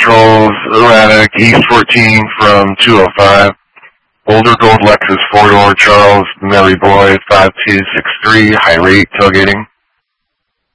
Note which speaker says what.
Speaker 1: Patrols, erratic, East 14 from 205. Boulder Gold Lexus 4-door, Charles, Mary Boy, 5263, high rate, tailgating.